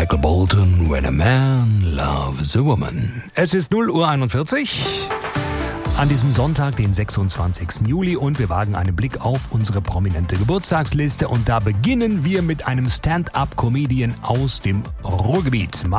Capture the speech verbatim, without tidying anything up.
Michael Bolton, When a Man Loves a Woman. Es ist null Uhr einundvierzig an diesem Sonntag, den sechsundzwanzigsten Juli, und wir wagen einen Blick auf unsere prominente Geburtstagsliste, und da beginnen wir mit einem Stand-up-Comedian aus dem Ruhrgebiet.